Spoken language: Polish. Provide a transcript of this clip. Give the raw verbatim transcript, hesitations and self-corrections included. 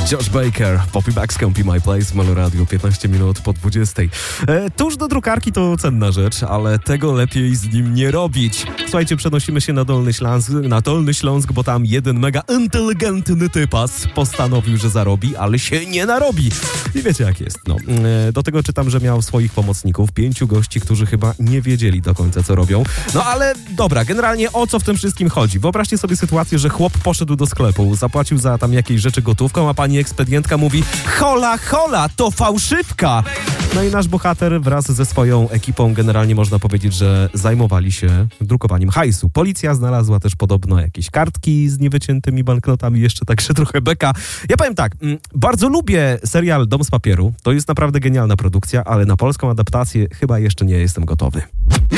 Josh Baker, Poppy Baxcomb, My Place w Melo Radio, piętnaście minut po dwudziestej. E, tuż do drukarki to cenna rzecz, ale tego lepiej z nim nie robić. Słuchajcie, przenosimy się na Dolny Śląsk, na Dolny Śląsk, bo tam jeden mega inteligentny typas postanowił, że zarobi, ale się nie narobi. I wiecie jak jest, no. E, do tego czytam, że miał swoich pomocników, pięciu gości, którzy chyba nie wiedzieli do końca, co robią. No ale dobra, generalnie o co w tym wszystkim chodzi? Wyobraźcie sobie sytuację, że chłop poszedł do sklepu, zapłacił za tam jakieś rzeczy gotówką, a pani ekspedientka mówi: hola, hola, to fałszywka! No i nasz bohater wraz ze swoją ekipą generalnie można powiedzieć, że zajmowali się drukowaniem hajsu. Policja znalazła też podobno jakieś kartki z niewyciętymi banknotami, jeszcze także trochę beka. Ja powiem tak, bardzo lubię serial Dom z papieru, to jest naprawdę genialna produkcja, ale na polską adaptację chyba jeszcze nie jestem gotowy.